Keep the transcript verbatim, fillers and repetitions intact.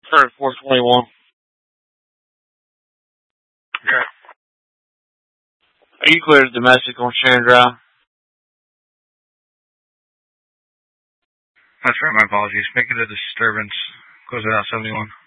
Current four twenty-one. Okay. Are you clear to domestic on Sharon Drive? That's right, my apologies. Making a disturbance. Close it out, seventy-one.